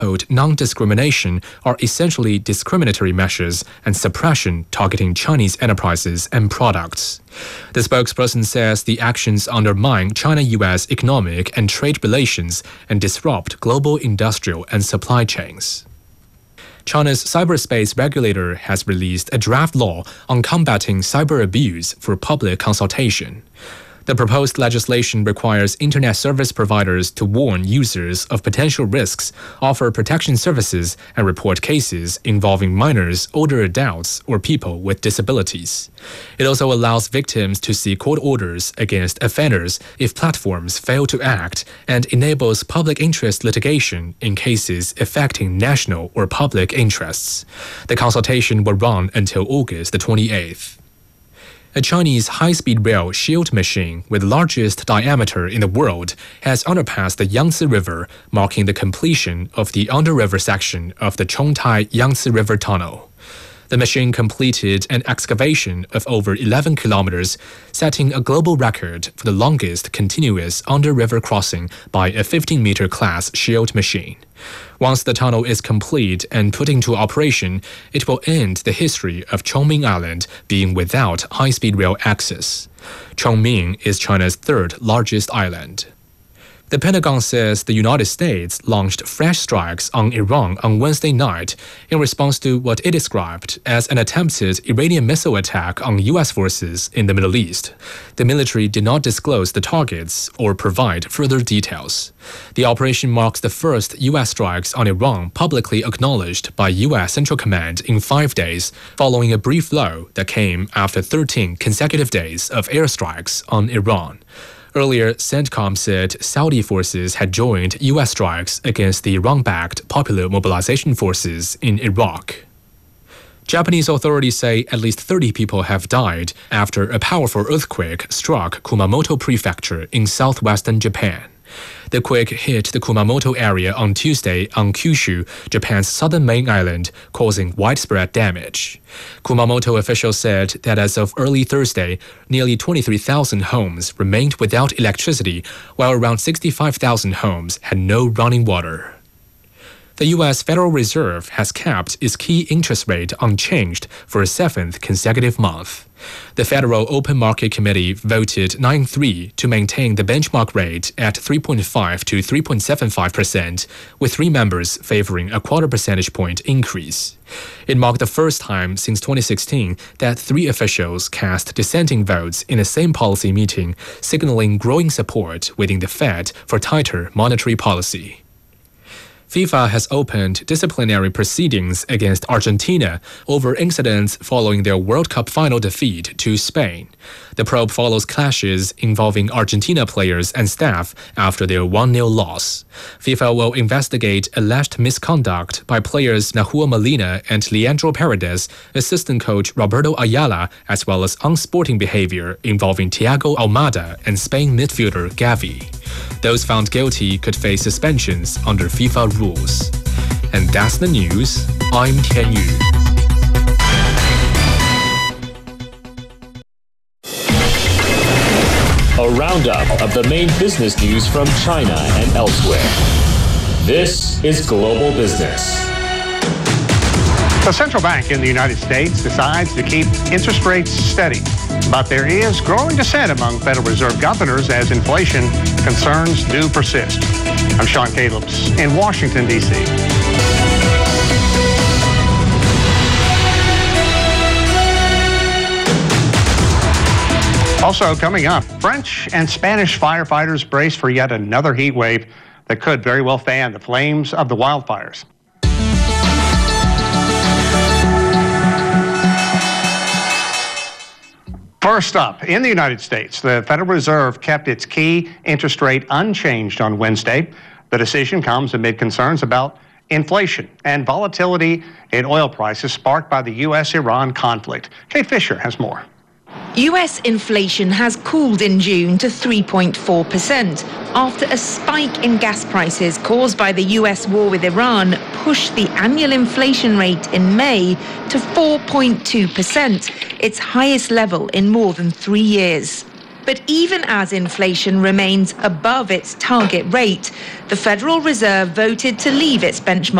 non-discrimination are essentially discriminatory measures and suppression targeting Chinese enterprises and products. The spokesperson says the actions undermine China-US economic and trade relations and disrupt global industrial and supply chains. China's cyberspace regulator has released a draft law on combating cyber abuse for public consultation. The proposed legislation requires internet service providers to warn users of potential risks, offer protection services, and report cases involving minors, older adults, or people with disabilities. It also allows victims to seek court orders against offenders if platforms fail to act and enables public interest litigation in cases affecting national or public interests. The consultation will run until August the 28th. A Chinese high-speed rail shield machine with the largest diameter in the world has underpassed the Yangtze River, marking the completion of the under-river section of the Chongtai Yangtze River Tunnel. The machine completed an excavation of over 11 kilometers, setting a global record for the longest continuous under-river crossing by a 15-meter class shield machine. Once the tunnel is complete and put into operation, it will end the history of Chongming Island being without high-speed rail access. Chongming is China's third largest island. The Pentagon says the United States launched fresh strikes on Iran on Wednesday night in response to what it described as an attempted Iranian missile attack on U.S. forces in the Middle East. The military did not disclose the targets or provide further details. The operation marks the first U.S. strikes on Iran publicly acknowledged by U.S. Central Command in 5 days, following a brief lull that came after 13 consecutive days of airstrikes on Iran. Earlier, CENTCOM said Saudi forces had joined U.S. strikes against the Iran-backed Popular Mobilization Forces in Iraq. Japanese authorities say at least 30 people have died after a powerful earthquake struck Kumamoto Prefecture in southwestern Japan. The quake hit the Kumamoto area on Tuesday on Kyushu, Japan's southern main island, causing widespread damage. Kumamoto officials said that as of early Thursday, nearly 23,000 homes remained without electricity, while around 65,000 homes had no running water. The U.S. Federal Reserve has kept its key interest rate unchanged for a seventh consecutive month. The Federal Open Market Committee voted 9-3 to maintain the benchmark rate at 3.5 to 3.75%, with 3 members favoring a quarter percentage point increase. It marked the first time since 2016 that 3 officials cast dissenting votes in the same policy meeting, signaling growing support within the Fed for tighter monetary policy. FIFA has opened disciplinary proceedings against Argentina over incidents following their World Cup final defeat to Spain. The probe follows clashes involving Argentina players and staff after their 1-0 loss. FIFA will investigate alleged misconduct by players Nahuel Molina and Leandro Paredes, assistant coach Roberto Ayala, as well as unsporting behavior involving Thiago Almada and Spain midfielder Gavi. Those found guilty could face suspensions under FIFA rules. And that's the news. I'm Tian Yu. A roundup of the main business news from China and elsewhere. This is Global Business. The central bank in the United States decides to keep interest rates steady. But there is growing dissent among Federal Reserve governors as inflation concerns do persist. I'm Sean Calebs in Washington, D.C. Also coming up, French and Spanish firefighters brace for yet another heat wave that could very well fan the flames of the wildfires. First up, in the United States, the Federal Reserve kept its key interest rate unchanged on Wednesday. The decision comes amid concerns about inflation and volatility in oil prices sparked by the U.S.-Iran conflict. Kate Fisher has more. US inflation has cooled in June to 3.4% after a spike in gas prices caused by the US war with Iran pushed the annual inflation rate in May to 4.2%, its highest level in more than 3 years. But even as inflation remains above its target rate, the Federal Reserve voted to leave its benchmark